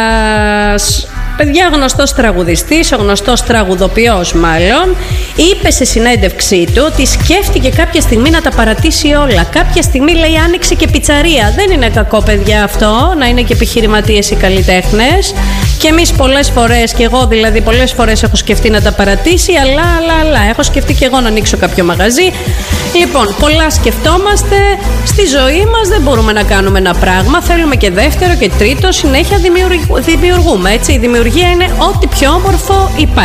Παιδιά, ο γνωστός τραγουδιστής, ο γνωστός τραγουδοποιός μάλλον, είπε σε συνέντευξή του ότι σκέφτηκε κάποια στιγμή να τα παρατήσει όλα. Κάποια στιγμή, λέει, άνοιξε και πιτσαρία. Δεν είναι κακό, παιδιά, αυτό, να είναι και επιχειρηματίες οι καλλιτέχνες. Και εμείς πολλές φορές, και εγώ δηλαδή πολλές φορές έχω σκεφτεί να τα παρατήσει, αλλά έχω σκεφτεί και εγώ να ανοίξω κάποιο μαγαζί. Λοιπόν, πολλά σκεφτόμαστε. Στη ζωή μας δεν μπορούμε να κάνουμε ένα πράγμα. Θέλουμε και δεύτερο και τρίτο. Συνέχεια δημιουργούμε, έτσι. Η δημιουργία είναι ό,τι πιο όμορφο υπάρχει.